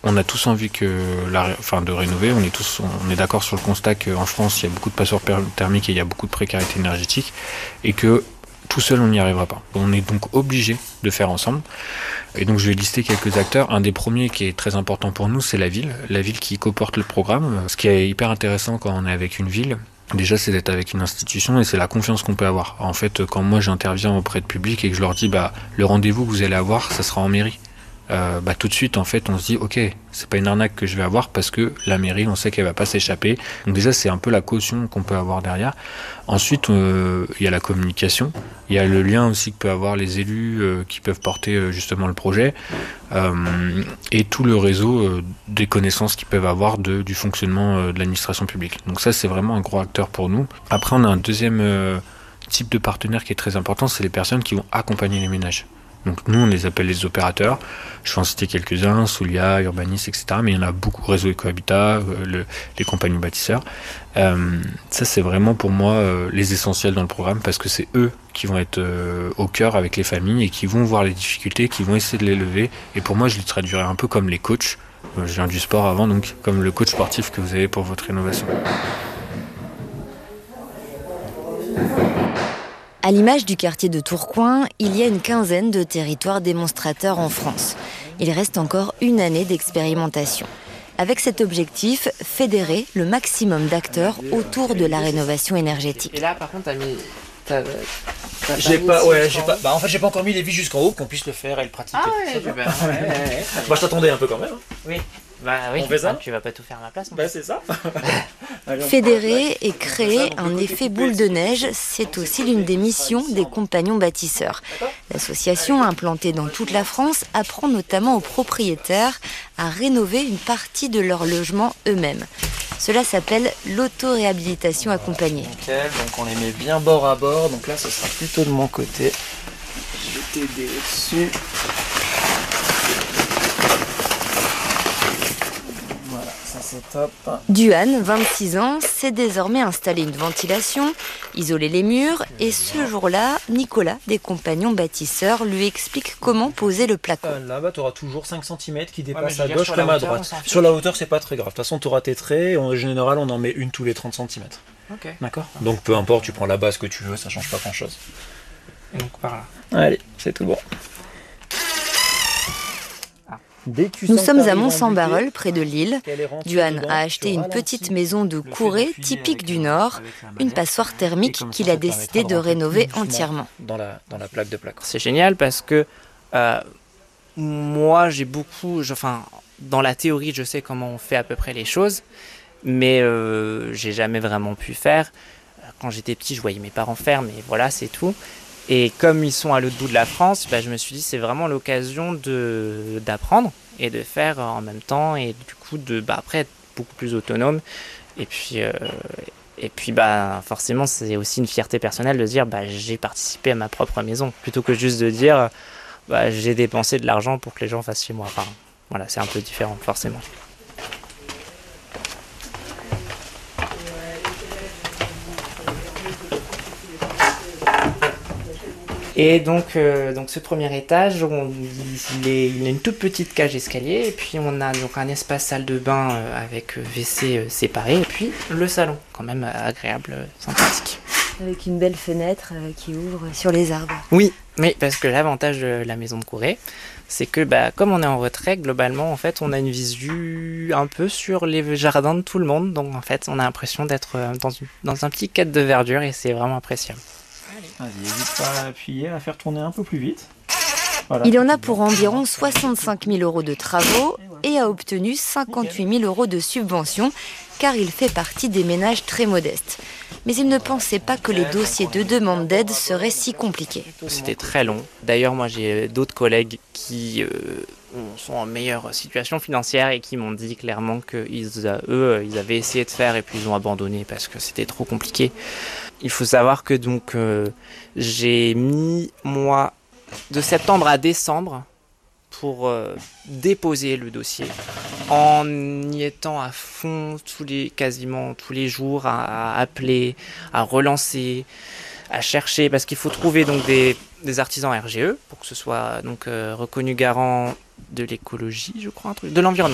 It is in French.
On a tous envie de rénover. On est d'accord sur le constat qu'en France, il y a beaucoup de passoires thermiques et il y a beaucoup de précarité énergétique et que tout seul, on n'y arrivera pas. On est donc obligé de faire ensemble. Et donc, je vais lister quelques acteurs. Un des premiers qui est très important pour nous, c'est la ville qui coporte le programme. Ce qui est hyper intéressant quand on est avec une ville, déjà, c'est d'être avec une institution et c'est la confiance qu'on peut avoir. En fait, quand moi, j'interviens auprès de public et que je leur dis, le rendez-vous que vous allez avoir, ça sera en mairie. Tout de suite, en fait, on se dit, ok, c'est pas une arnaque que je vais avoir parce que la mairie, on sait qu'elle va pas s'échapper. Donc déjà, c'est un peu la caution qu'on peut avoir derrière. Ensuite, il y a la communication. Il y a le lien aussi que peuvent avoir les élus qui peuvent porter justement le projet. Et tout le réseau des connaissances qu'ils peuvent avoir du fonctionnement de l'administration publique. Donc ça, c'est vraiment un gros acteur pour nous. Après, on a un deuxième type de partenaire qui est très important, c'est les personnes qui vont accompagner les ménages. Donc nous, on les appelle les opérateurs. Je vais en citer quelques-uns, Soulia, Urbanis, etc. Mais il y en a beaucoup, Réseau Ecohabitat, les compagnies bâtisseurs. Ça, c'est vraiment pour moi les essentiels dans le programme parce que c'est eux qui vont être au cœur avec les familles et qui vont voir les difficultés, qui vont essayer de les lever. Et pour moi, je les traduirais un peu comme les coachs. Je viens du sport avant, donc comme le coach sportif que vous avez pour votre rénovation. À l'image du quartier de Tourcoing, il y a une quinzaine de territoires démonstrateurs en France. Il reste encore une année d'expérimentation. Avec cet objectif, fédérer le maximum d'acteurs autour de la rénovation énergétique. Et là, par contre, j'ai pas encore mis les vis jusqu'en haut pour qu'on puisse le faire et le pratiquer. Ah ouais, super. Moi, je t'attendais un peu quand même. Oui. Oui, on fait ça. Tu vas pas tout faire à ma place. C'est ça. Fédérer et créer un effet boule de neige, c'est aussi l'une des missions des compagnons bâtisseurs. L'association, implantée dans toute la France, apprend notamment aux propriétaires à rénover une partie de leur logement eux-mêmes. Cela s'appelle l'auto-réhabilitation accompagnée. Nickel, donc on les met bien bord à bord, donc là ce sera plutôt de mon côté. Je vais t'aider dessus. Voilà, ça c'est top. Duane, 26 ans, s'est désormais installé une ventilation, isolé les murs et ce jour-là, Nicolas, des compagnons bâtisseurs, lui explique comment poser le placo. Là, tu auras toujours 5 cm qui dépassent à gauche comme à droite. Sur la hauteur, c'est pas très grave. De toute façon, tu auras tes traits. En général, on en met une tous les 30 cm. Ok. D'accord. Donc peu importe, tu prends la base que tu veux, ça change pas grand-chose. Et donc par là. Allez, c'est tout bon. Nous sommes à Mont-Saint-Barreul, près de Lille. Duane a acheté une petite maison de Courée, typique du Nord, une passoire thermique qu'il a décidé de rénover entièrement. Dans la plaque de placo. C'est génial parce que moi, dans la théorie, je sais comment on fait à peu près les choses, mais j'ai jamais vraiment pu faire. Quand j'étais petit, je voyais mes parents faire, mais voilà, c'est tout. Et comme ils sont à l'autre bout de la France, je me suis dit c'est vraiment l'occasion d'apprendre et de faire en même temps et du coup après être beaucoup plus autonome. Et puis forcément c'est aussi une fierté personnelle de dire j'ai participé à ma propre maison plutôt que juste de dire j'ai dépensé de l'argent pour que les gens fassent chez moi. Enfin, voilà, c'est un peu différent forcément. Et donc ce premier étage, il a une toute petite cage escalier, et puis on a donc un espace salle de bain avec WC séparé, et puis le salon, quand même agréable, sympathique. Avec une belle fenêtre qui ouvre sur les arbres. Oui, mais parce que l'avantage de la maison de Courée, c'est que comme on est en retrait, globalement, en fait, on a une visu un peu sur les jardins de tout le monde, donc en fait, on a l'impression d'être dans un petit cadre de verdure, et c'est vraiment appréciable. Vas-y, n'hésite pas à appuyer, à faire tourner un peu plus vite. Voilà. Il en a pour environ 65 000 euros de travaux et a obtenu 58 000 euros de subvention car il fait partie des ménages très modestes. Mais il ne pensait pas que les dossiers de demande d'aide seraient si compliqués. C'était très long. D'ailleurs, moi j'ai d'autres collègues qui sont en meilleure situation financière et qui m'ont dit clairement qu'ils avaient essayé de faire et puis ils ont abandonné parce que c'était trop compliqué. Il faut savoir que j'ai mis, moi, de septembre à décembre pour déposer le dossier en y étant à fond quasiment tous les jours à appeler, à relancer, à chercher parce qu'il faut trouver donc des artisans RGE pour que ce soit reconnu garant de l'écologie, je crois, de l'environnement.